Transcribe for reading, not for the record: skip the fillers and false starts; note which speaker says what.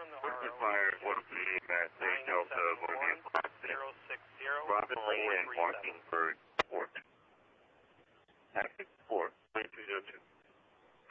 Speaker 1: Brooklyn Fire, 138 Mass 8 Delta, Bohemian Classic, Robin Lane and Mockingbird Port. Traffic 4, 2202.